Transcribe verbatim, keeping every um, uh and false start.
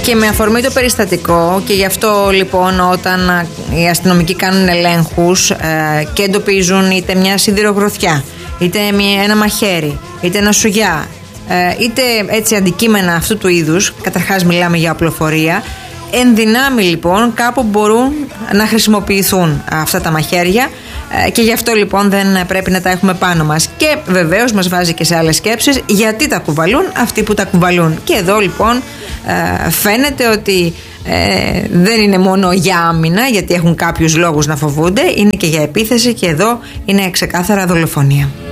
Και με αφορμή το περιστατικό, και γι' αυτό λοιπόν όταν οι αστυνομικοί κάνουν ελέγχους ε, και εντοπίζουν είτε μια σιδηρογροθιά, είτε μια, ένα μαχαίρι, είτε ένα σουγιά, ε, είτε έτσι αντικείμενα αυτού του είδους, καταρχάς μιλάμε για οπλοφορία, εν δυνάμει λοιπόν κάπου μπορούν να χρησιμοποιηθούν αυτά τα μαχαίρια, ε, και γι' αυτό λοιπόν δεν πρέπει να τα έχουμε πάνω μας. Και βεβαίως μας βάζει και σε άλλες σκέψεις, γιατί τα κουβαλούν αυτοί που τα κουβαλούν. Και εδώ λοιπόν ε, φαίνεται ότι ε, δεν είναι μόνο για άμυνα, γιατί έχουν κάποιους λόγους να φοβούνται, είναι και για επίθεση, και εδώ είναι ξεκάθαρα δολοφονία.